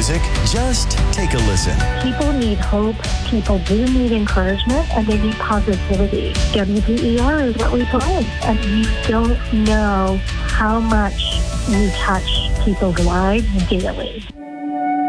music, just take a listen. People need hope. People do need encouragement, and they need positivity. WPER is what we play, and you don't know how much you touch people's lives daily.